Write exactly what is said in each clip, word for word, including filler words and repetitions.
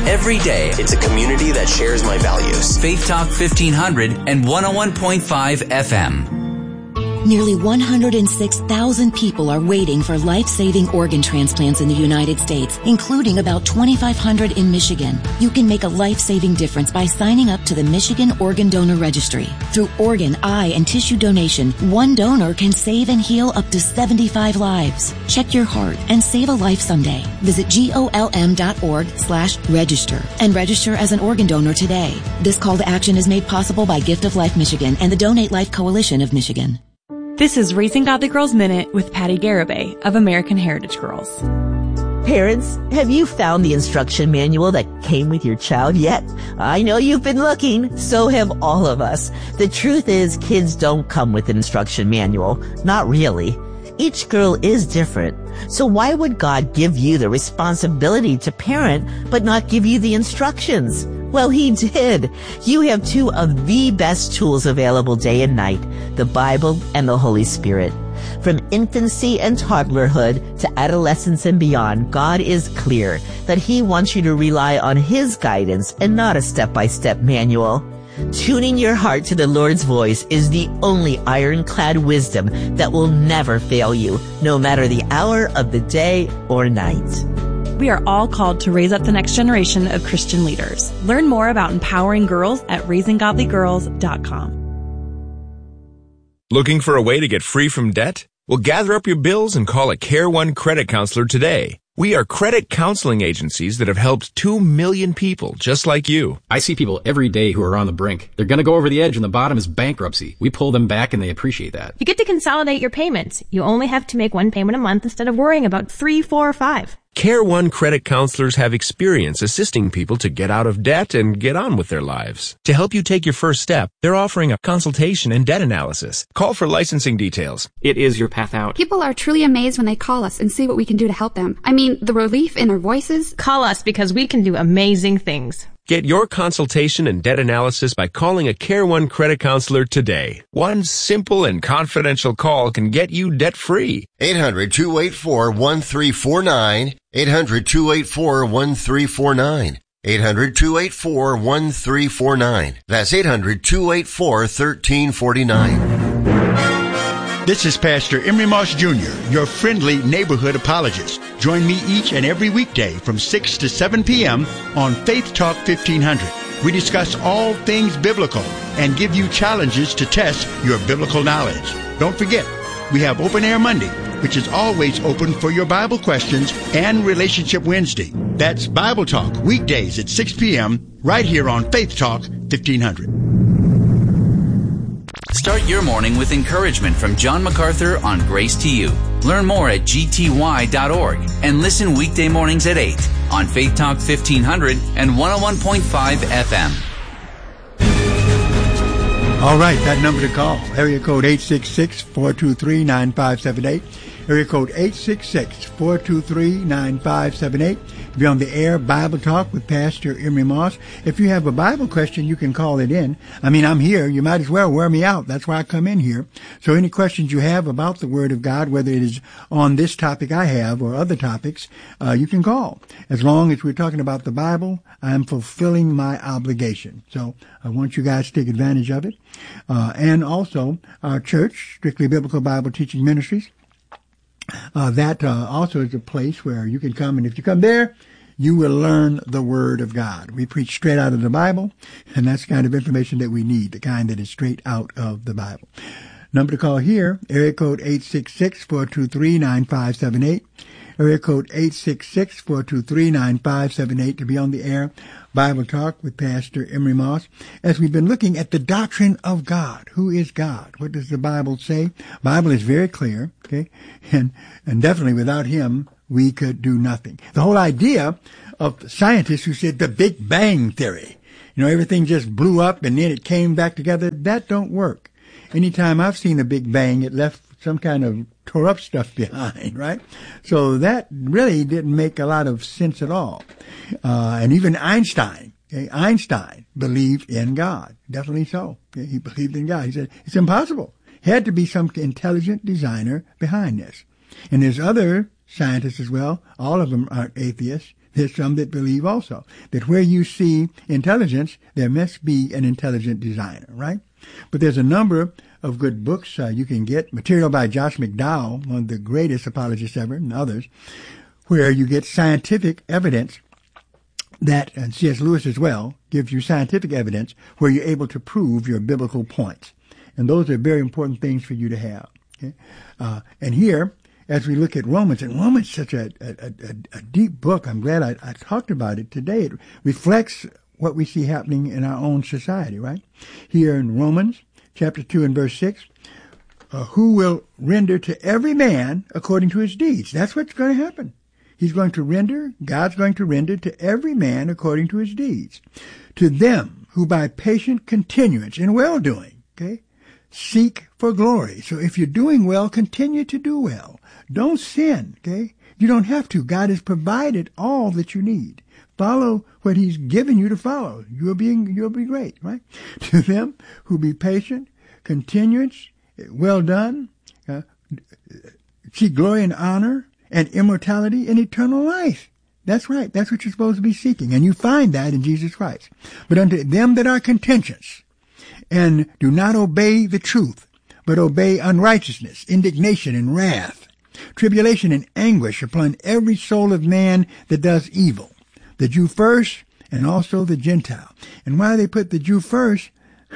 every day. It's a community that shares my values. Faith Talk fifteen hundred and one oh one point five F M. Nearly one hundred six thousand people are waiting for life-saving organ transplants in the United States, including about twenty-five hundred in Michigan. You can make a life-saving difference by signing up to the Michigan Organ Donor Registry. Through organ, eye, and tissue donation, one donor can save and heal up to seventy-five lives. Check your heart and save a life someday. Visit golm.org slash register and register as an organ donor today. This call to action is made possible by Gift of Life Michigan and the Donate Life Coalition of Michigan. This is Raising Godly Girls Minute with Patty Garibay of American Heritage Girls. Parents, have you found the instruction manual that came with your child yet? I know you've been looking. So have all of us. The truth is, kids don't come with an instruction manual. Not really. Each girl is different. So why would God give you the responsibility to parent, but not give you the instructions? Well, he did. You have two of the best tools available day and night, the Bible and the Holy Spirit. From infancy and toddlerhood to adolescence and beyond, God is clear that he wants you to rely on his guidance and not a step-by-step manual. Tuning your heart to the Lord's voice is the only ironclad wisdom that will never fail you, no matter the hour of the day or night. We are all called to raise up the next generation of Christian leaders. Learn more about empowering girls at raising godly girls dot com. Looking for a way to get free from debt? Well, gather up your bills and call a Care One credit counselor today. We are credit counseling agencies that have helped two million people just like you. I see people every day who are on the brink. They're going to go over the edge and the bottom is bankruptcy. We pull them back and they appreciate that. You get to consolidate your payments. You only have to make one payment a month instead of worrying about three, four, or five. Care One credit counselors have experience assisting people to get out of debt and get on with their lives. To help you take your first step, they're offering a consultation and debt analysis. Call for licensing details. It is your path out. People are truly amazed when they call us and see what we can do to help them. I mean, the relief in their voices. Call us because we can do amazing things. Get your consultation and debt analysis by calling a Care One credit counselor today. One simple and confidential call can get you debt-free. eight hundred, two eight four, one three four nine. eight hundred, two eight four, one three four nine. eight hundred, two eight four, one three four nine. That's eight hundred, two eight four, one three four nine. This is Pastor Emery Moss Junior, your friendly neighborhood apologist. Join me each and every weekday from six to seven p.m. on Faith Talk fifteen hundred. We discuss all things biblical and give you challenges to test your biblical knowledge. Don't forget, we have Open Air Monday, which is always open for your Bible questions, and Relationship Wednesday. That's Bible Talk, weekdays at six p.m. right here on Faith Talk fifteen hundred. Start your morning with encouragement from John MacArthur on Grace to You. Learn more at g t y dot org and listen weekday mornings at eight on Faith Talk fifteen hundred and one oh one point five F M. All right, that number to call, area code eight six six, four two three, nine five seven eight. Area code eight six six, four two three, nine five seven eight. Be on the air, Bible Talk with Pastor Emery Moss. If you have a Bible question, you can call it in. I mean, I'm here. You might as well wear me out. That's why I come in here. So any questions you have about the Word of God, whether it is on this topic I have or other topics, uh, you can call. As long as we're talking about the Bible, I'm fulfilling my obligation. So I want you guys to take advantage of it. Uh, and also our church, Strictly Biblical Bible Teaching Ministries. Uh, that uh, also is a place where you can come, and if you come there, you will learn the Word of God. We preach straight out of the Bible, and that's the kind of information that we need, the kind that is straight out of the Bible. Number to call here, area code eight six six, four two three, nine five seven eight. Area code eight six six, four two three, nine five seven eight to be on the air. Bible Talk with Pastor Emery Moss. As we've been looking at the doctrine of God. Who is God? What does the Bible say? Bible is very clear, okay? And, and definitely without him, we could do nothing. The whole idea of scientists who said the Big Bang Theory, you know, everything just blew up and then it came back together, that don't work. Anytime I've seen a Big Bang, it left some kind of tore up stuff behind, right? So that really didn't make a lot of sense at all. Uh, and even Einstein, okay, Einstein believed in God. Definitely so. Okay, he believed in God. He said, it's impossible. Had to be some intelligent designer behind this. And there's other scientists as well. All of them aren't atheists. There's some that believe also that where you see intelligence, there must be an intelligent designer, right? But there's a number of good books uh, you can get. Material by Josh McDowell, one of the greatest apologists ever, and others, where you get scientific evidence that, and C S Lewis as well, gives you scientific evidence where you're able to prove your biblical points. And those are very important things for you to have. Okay? Uh, and here, as we look at Romans, and Romans is such a, a, a, a deep book. I'm glad I, I talked about it today. It reflects what we see happening in our own society, right? Here in Romans chapter two and verse six, uh, who will render to every man according to his deeds. That's what's going to happen. He's going to render, God's going to render to every man according to his deeds. To them who by patient continuance in well-doing, okay, seek for glory. So if you're doing well, continue to do well. Don't sin, okay? You don't have to. God has provided all that you need. Follow what he's given you to follow. You'll be, you'll be great, right? To them who be patient, continuance, well done, uh, seek glory and honor, and immortality and eternal life. That's right. That's what you're supposed to be seeking. And you find that in Jesus Christ. But unto them that are contentious and do not obey the truth, but obey unrighteousness, indignation and wrath, tribulation and anguish upon every soul of man that does evil, the Jew first and also the Gentile. And why they put the Jew first,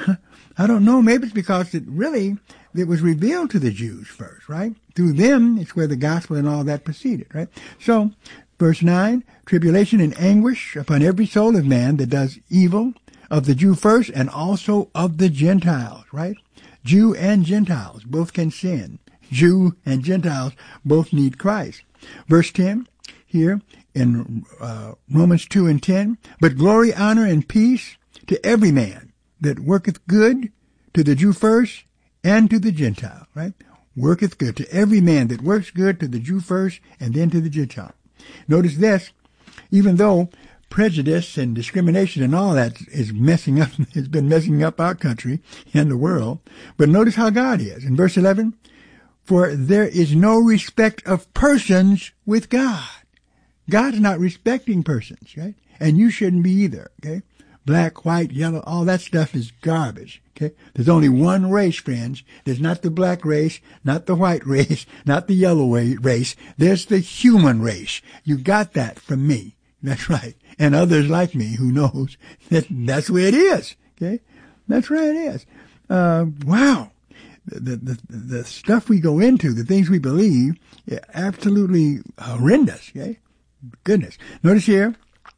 I don't know. Maybe it's because it really, it was revealed to the Jews first, right? Through them, it's where the gospel and all that proceeded, right? So, verse nine, tribulation and anguish upon every soul of man that does evil, of the Jew first and also of the Gentiles, right? Jew and Gentiles both can sin. Jew and Gentiles both need Christ. Verse ten, here in uh, Romans two and ten, but glory, honor, and peace to every man that worketh good, to the Jew first and to the Gentile, right? Worketh good to every man that works good, to the Jew first and then to the Gentile. Notice this, even though prejudice and discrimination and all that is messing up, has been messing up our country and the world, but notice how God is. In verse eleven, for there is no respect of persons with God. God's not respecting persons, right? And you shouldn't be either, okay? Black, white, yellow, all that stuff is garbage, okay? There's only one race, friends. There's not the black race, not the white race, not the yellow race. There's the human race. You got that from me. That's right. And others like me who knows that that's the way it is, okay? That's right, it is. Uh, wow. The, the, the stuff we go into, the things we believe, absolutely horrendous, okay? Goodness. Notice here,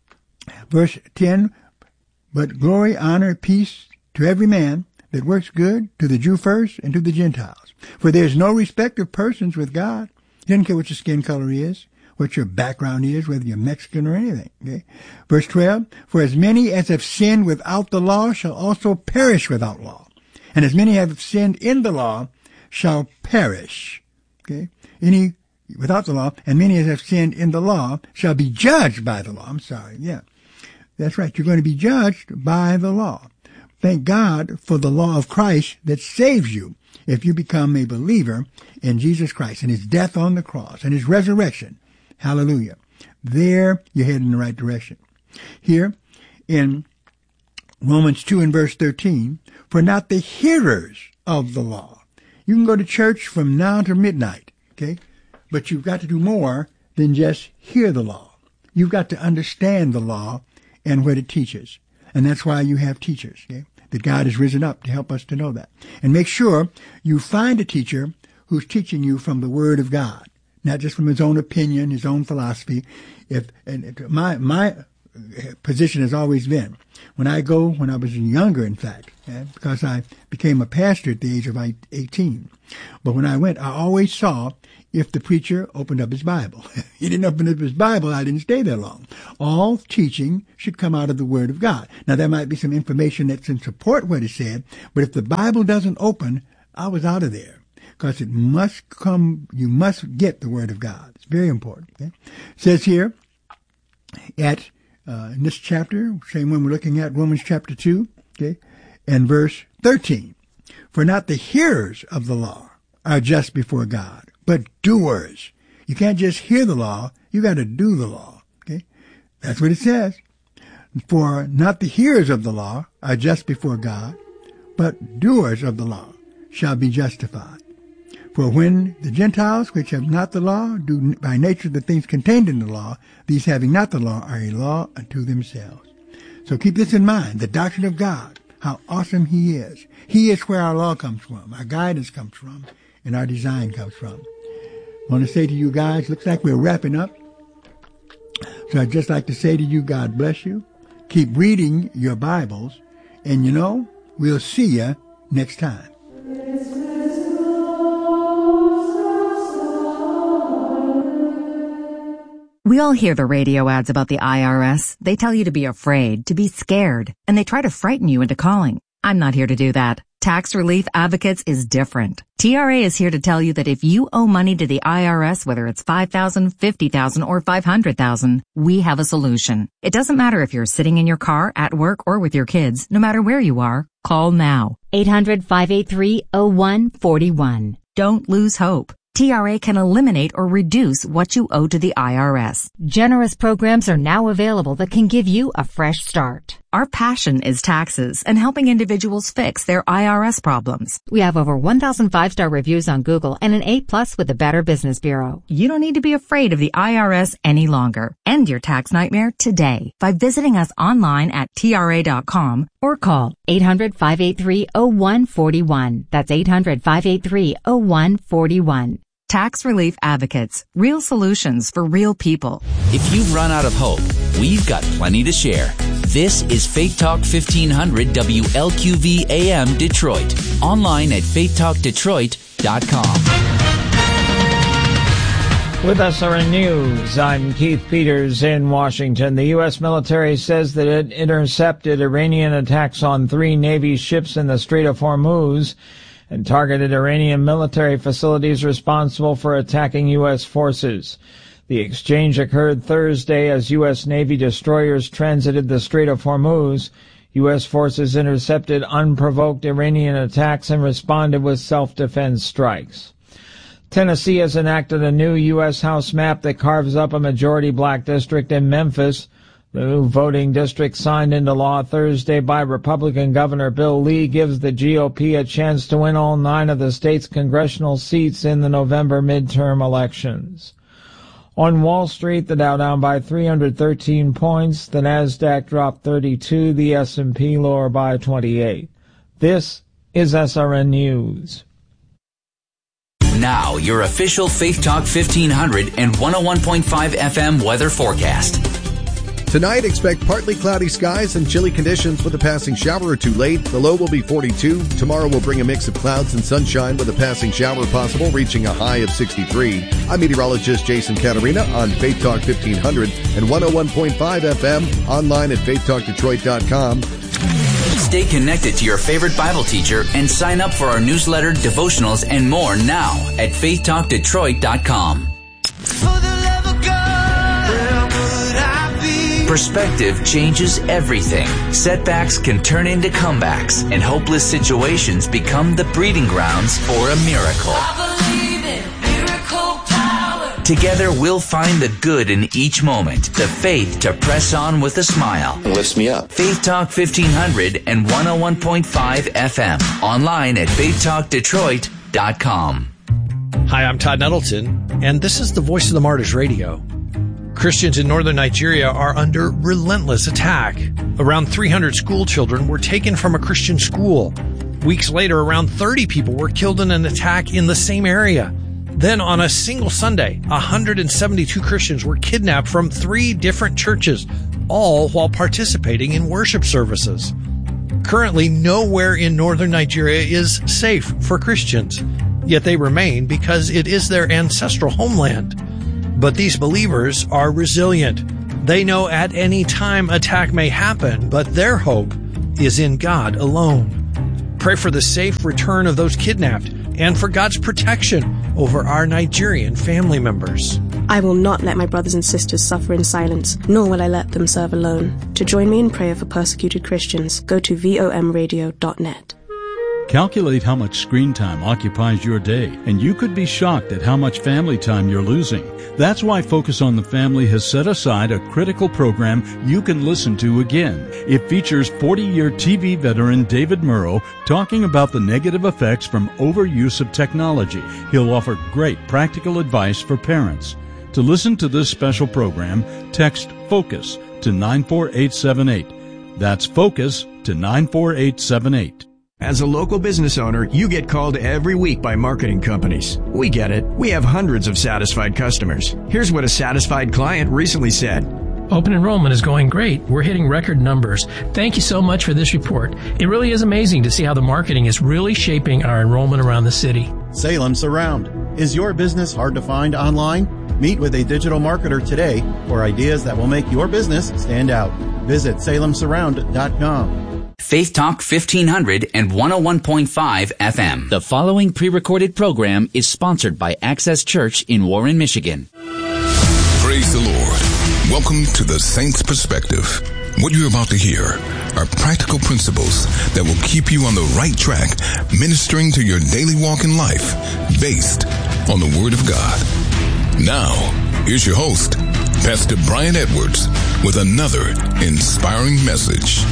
verse ten, but glory, honor, peace to every man that works good, to the Jew first and to the Gentiles. For there is no respect of persons with God. He doesn't care what your skin color is, what your background is, whether you're Mexican or anything. Okay? Verse twelve, for as many as have sinned without the law shall also perish without law. And as many have sinned in the law shall perish. Okay? Any without the law, and many as have sinned in the law shall be judged by the law. I'm sorry, yeah. That's right. You're going to be judged by the law. Thank God for the law of Christ that saves you if you become a believer in Jesus Christ and his death on the cross and his resurrection. Hallelujah. There you're heading in the right direction. Here in Romans two and verse thirteen, for not the hearers of the law. You can go to church from now to midnight, okay? But you've got to do more than just hear the law. You've got to understand the law and what it teaches. And that's why you have teachers, okay? That God has risen up to help us to know that. And make sure you find a teacher who's teaching you from the Word of God, not just from his own opinion, his own philosophy. If and my my position has always been, when I go, when I was younger, in fact, yeah, because I became a pastor at the age of eighteen. But when I went, I always saw if the preacher opened up his Bible. He didn't open up his Bible, I didn't stay there long. All teaching should come out of the Word of God. Now, there might be some information that's in support what is said, but if the Bible doesn't open, I was out of there. Because it must come, you must get the Word of God. It's very important. Okay? It says here, at uh, in this chapter, same one we're looking at, Romans chapter two, okay, and verse thirteen. For not the hearers of the law are just before God, but doers. You can't just hear the law, you got to do the law. Okay, That's what it says. For not the hearers of the law are just before God, but doers of the law shall be justified. For when the Gentiles, which have not the law, do by nature the things contained in the law, these having not the law are a law unto themselves. So keep this in mind, the doctrine of God, how awesome He is. He is where our law comes from, our guidance comes from, and our design comes from. I want to say to you guys, looks like we're wrapping up. So I'd just like to say to you, God bless you. Keep reading your Bibles, and you know, we'll see you next time. We all hear the radio ads about the I R S. They tell you to be afraid, to be scared, and they try to frighten you into calling. I'm not here to do that. Tax Relief Advocates is different. T R A is here to tell you that if you owe money to the I R S, whether it's five thousand dollars, fifty thousand dollars, or five hundred thousand dollars, we have a solution. It doesn't matter if you're sitting in your car, at work, or with your kids. No matter where you are, call now. eight hundred, five eight three, oh one four one. Don't lose hope. T R A can eliminate or reduce what you owe to the I R S. Generous programs are now available that can give you a fresh start. Our passion is taxes and helping individuals fix their I R S problems. We have over one thousand five-star reviews on Google and an A plus with the Better Business Bureau. You don't need to be afraid of the I R S any longer. End your tax nightmare today by visiting us online at T R A dot com or call eight hundred, five eight three, oh one four one. That's eight hundred, five eight three, oh one four one. Tax Relief Advocates. Real solutions for real people. If you've run out of hope, we've got plenty to share. This is Faith Talk fifteen hundred W L Q V A M Detroit. Online at faith talk detroit dot com. With S R N News, I'm Keith Peters in Washington. The U S military says that it intercepted Iranian attacks on three Navy ships in the Strait of Hormuz and targeted Iranian military facilities responsible for attacking U S forces. The exchange occurred Thursday as U S Navy destroyers transited the Strait of Hormuz. U S forces intercepted unprovoked Iranian attacks and responded with self-defense strikes. Tennessee has enacted a new U S House map that carves up a majority black district in Memphis. The new voting district signed into law Thursday by Republican Governor Bill Lee gives the G O P a chance to win all nine of the state's congressional seats in the November midterm elections. On Wall Street, the Dow down by three hundred thirteen points, the Nasdaq dropped thirty-two, the S and P lower by twenty-eight. This is S R N News. Now, your official Faith Talk fifteen hundred and one oh one point five F M weather forecast. Tonight, expect partly cloudy skies and chilly conditions with a passing shower or two late. The low will be forty-two. Tomorrow will bring a mix of clouds and sunshine with a passing shower possible, reaching a high of sixty-three. I'm meteorologist Jason Caterina on Faith Talk fifteen hundred and one oh one point five F M, online at faith talk detroit dot com. Stay connected to your favorite Bible teacher and sign up for our newsletter, devotionals, and more now at faith talk detroit dot com. Perspective changes everything. Setbacks can turn into comebacks, and hopeless situations become the breeding grounds for a miracle. I believe in miracle power. Together, we'll find the good in each moment, the faith to press on with a smile. It lifts me up. Faith Talk fifteen hundred and one oh one point five F M. Online at faith talk detroit dot com. Hi, I'm Todd Nettleton, and this is the Voice of the Martyrs Radio. Christians in northern Nigeria are under relentless attack. Around three hundred school children were taken from a Christian school. Weeks later, around thirty people were killed in an attack in the same area. Then on a single Sunday, one hundred seventy-two Christians were kidnapped from three different churches, all while participating in worship services. Currently, nowhere in northern Nigeria is safe for Christians, yet they remain because it is their ancestral homeland. But these believers are resilient. They know at any time attack may happen, but their hope is in God alone. Pray for the safe return of those kidnapped and for God's protection over our Nigerian family members. I will not let my brothers and sisters suffer in silence, nor will I let them serve alone. To join me in prayer for persecuted Christians, go to vom radio dot net. Calculate how much screen time occupies your day, and you could be shocked at how much family time you're losing. That's why Focus on the Family has set aside a critical program you can listen to again. It features forty-year T V veteran David Murrow talking about the negative effects from overuse of technology. He'll offer great practical advice for parents. To listen to this special program, text FOCUS to nine four eight seven eight. That's FOCUS to nine four eight seven eight. As a local business owner, you get called every week by marketing companies. We get it. We have hundreds of satisfied customers. Here's what a satisfied client recently said. Open enrollment is going great. We're hitting record numbers. Thank you so much for this report. It really is amazing to see how the marketing is really shaping our enrollment around the city. Salem Surround. Is your business hard to find online? Meet with a digital marketer today for ideas that will make your business stand out. Visit salem surround dot com. Faith Talk fifteen hundred and one oh one point five F M. The following pre-recorded program is sponsored by Access Church in Warren, Michigan. Praise the Lord. Welcome to the Saints Perspective. What you're about to hear are practical principles that will keep you on the right track, ministering to your daily walk in life, based on the Word of God. Now, here's your host, Pastor Brian Edwards, with another inspiring message.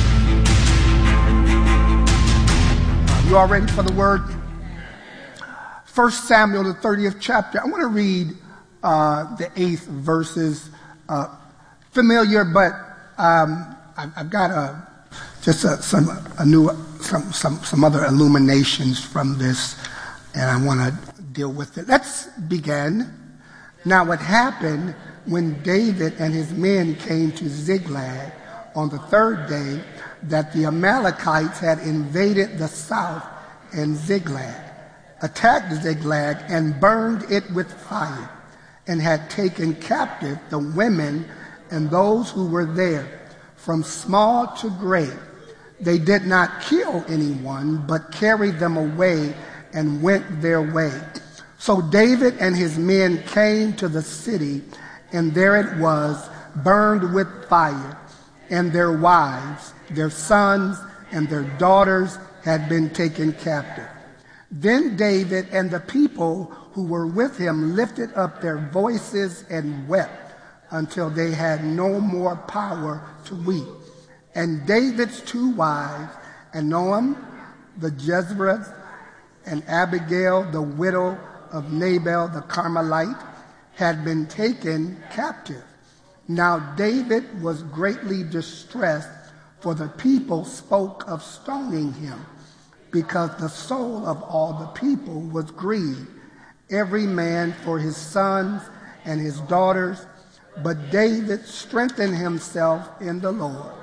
You all ready for the word? First Samuel, the thirtieth chapter. I want to read uh, the eighth verses. Uh, familiar, but um, I've, I've got a just a, some a new some some some other illuminations from this, and I want to deal with it. Let's begin. Now, what happened when David and his men came to Ziklag on the third day, that the Amalekites had invaded the south and Ziklag, attacked Ziklag and burned it with fire, and had taken captive the women and those who were there, from small to great. They did not kill anyone, but carried them away and went their way. So David and his men came to the city, and there it was, burned with fire, and their wives, their sons, and their daughters had been taken captive. Then David and the people who were with him lifted up their voices and wept until they had no more power to weep. And David's two wives, Ahinoam the Jezreelite, and Abigail, the widow of Nabal the Carmelite, had been taken captive. Now David was greatly distressed, for the people spoke of stoning him, because the soul of all the people was grieved, every man for his sons and his daughters. But David strengthened himself in the Lord.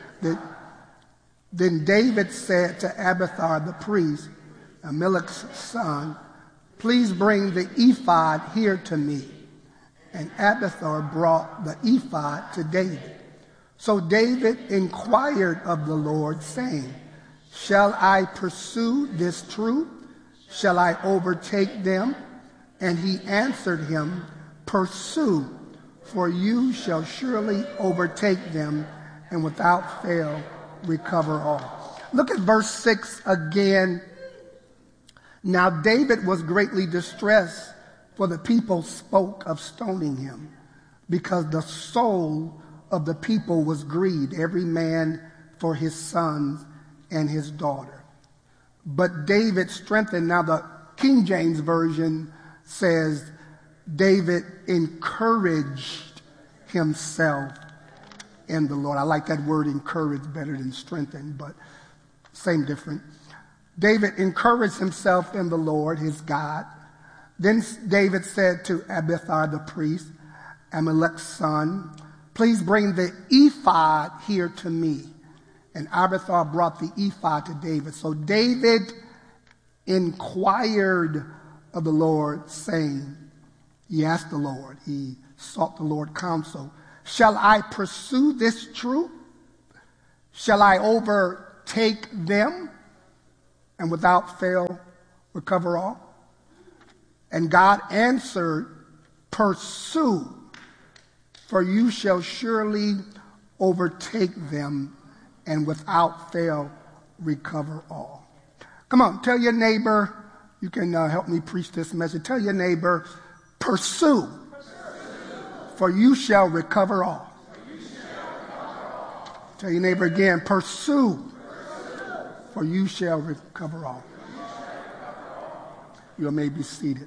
Then David said to Abiathar the priest, Ahimelech's son, please bring the ephod here to me. And Abiathar brought the ephod to David. So David inquired of the Lord, saying, shall I pursue this troop? Shall I overtake them? And he answered him, pursue, for you shall surely overtake them, and without fail recover all. Look at verse six again. Now David was greatly distressed, for the people spoke of stoning him, because the soul of the people was grieved, every man for his sons and his daughter. But David strengthened. Now the King James Version says David encouraged himself in the Lord. I like that word encourage better than strengthen, but same difference. David encouraged himself in the Lord, his God. Then David said to Abiathar the priest, Ahimelech's son, please bring the ephod here to me. And Abiathar brought the ephod to David. So David inquired of the Lord, saying, he asked the Lord, he sought the Lord counsel, shall I pursue this troop? Shall I overtake them and without fail recover all? And God answered, pursue, for you shall surely overtake them and without fail recover all. A Come on, tell your neighbor, you can uh, help me preach this message. Tell your neighbor, pursue, pursue. For you shall recover all. You shall recover all. Tell your neighbor again, pursue, pursue. For you shall recover all. You may be seated.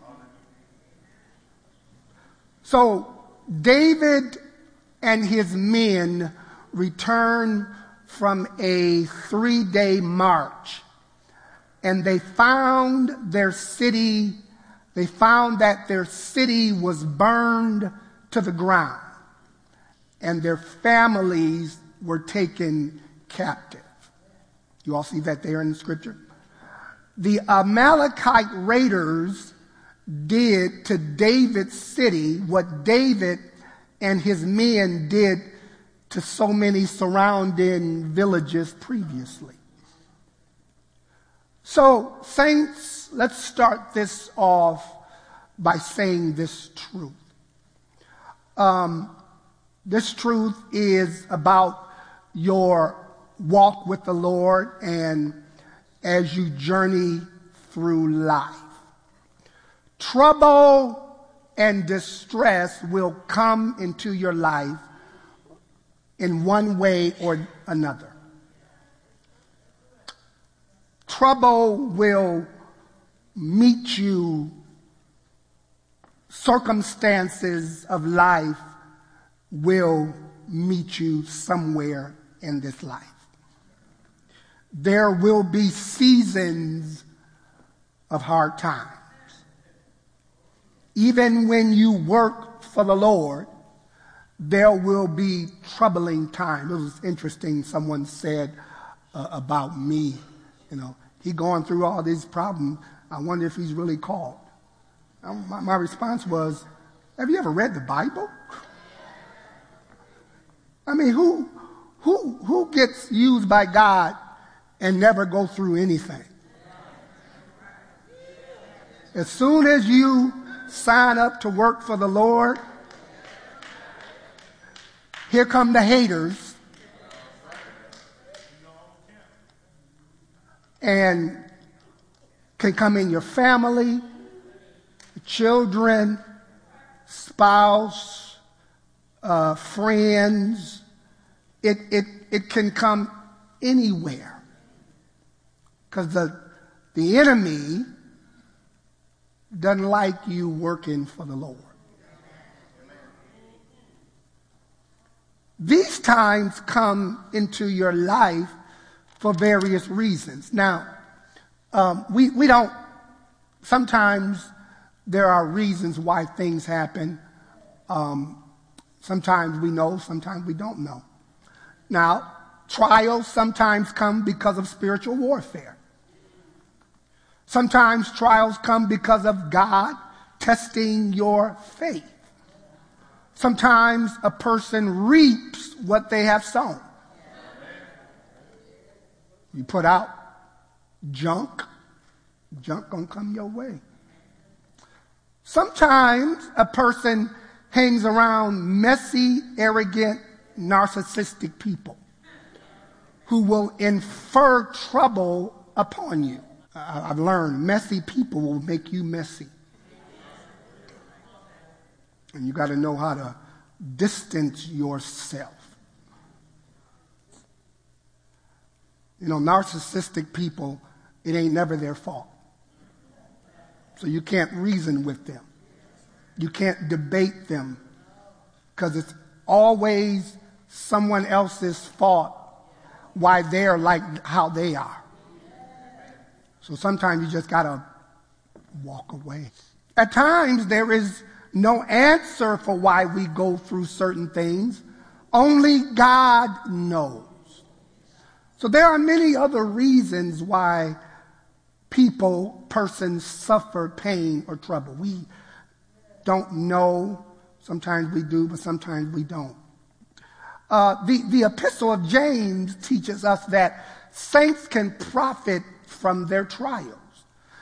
So David and his men returned from a three-day march, and they found their city, they found that their city was burned to the ground, and their families were taken captive. You all see that there in the scripture? The Amalekite raiders did to David's city what David and his men did to so many surrounding villages previously. So, saints, let's start this off by saying this truth. Um, this truth is about your walk with the Lord and as you journey through life. Trouble and distress will come into your life in one way or another. Trouble will meet you. Circumstances of life will meet you somewhere in this life. There will be seasons of hard times. Even when you work for the Lord, there will be troubling times. It was interesting, someone said uh, about me, you know, he going through all these problems. I wonder if he's really called. My, my response was, have you ever read the Bible? I mean, who, who, who gets used by God and never go through anything? As soon as you sign up to work for the Lord, here come the haters. And can come in your family, children, spouse, uh, friends. It, it, it can come anywhere. Because the, the enemy doesn't like you working for the Lord. These times come into your life for various reasons. Now, um, we, we don't, sometimes there are reasons why things happen. Um, sometimes we know, sometimes we don't know. Now, trials sometimes come because of spiritual warfare. Sometimes trials come because of God testing your faith. Sometimes a person reaps what they have sown. You put out junk, junk gonna come your way. Sometimes a person hangs around messy, arrogant, narcissistic people who will infer trouble upon you. I've learned messy people will make you messy. And you got to know how to distance yourself. You know, narcissistic people, it ain't never their fault. So you can't reason with them. You can't debate them because it's always someone else's fault why they're like how they are. So sometimes you just got to walk away. At times there is no answer for why we go through certain things. Only God knows. So there are many other reasons why people, persons suffer pain or trouble. We don't know. Sometimes we do, but sometimes we don't. Uh, the, the Epistle of James teaches us that saints can profit from their trials.